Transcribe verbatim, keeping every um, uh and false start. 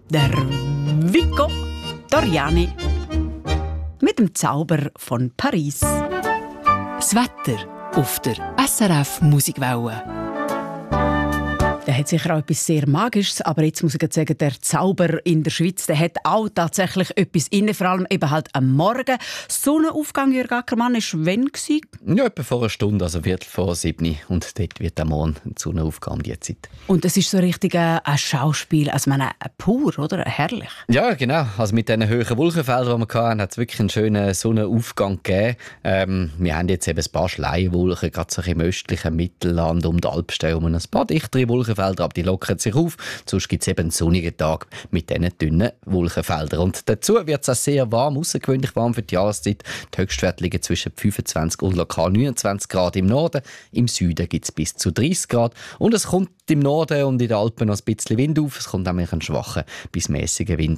der Vico Doriani mit dem Zauber von Paris. Das Wetter auf der S R F Musikwelle. Der hat sicher auch etwas sehr Magisches, aber jetzt muss ich jetzt sagen, der Zauber in der Schweiz, der hat auch tatsächlich etwas inne, vor allem eben halt am Morgen. Sonnenaufgang, Jörg Ackermann, war wann gewesen? Ja, etwa vor einer Stunde, also Viertel vor sieben. Und dort wird am Morgen ein Sonnenaufgang um die Zeit. Und es ist so richtig ein, ein Schauspiel, also meine, pur, oder? Herrlich. Ja, genau. Also mit diesen hohen Wolkenfeldern, die wir hatten, hat es wirklich einen schönen Sonnenaufgang gegeben. Ähm, wir haben jetzt eben ein paar Schleienwolken, gerade so im östlichen Mittelland, um die Alpsteine herum. Ein paar dichtere Wolkenfelder, aber die lockern sich auf. Sonst gibt es eben einen sonnigen Tag mit diesen dünnen Wolkenfeldern. Und dazu wird es auch sehr warm, außergewöhnlich warm für die Jahreszeit. Die Höchstwerte liegen zwischen fünfundzwanzig und lokal neunundzwanzig Grad im Norden. Im Süden gibt es bis zu dreißig Grad. Und es kommt im Norden und in den Alpen noch ein bisschen Wind auf. Es kommt nämlich ein schwacher bis mäßiger Wind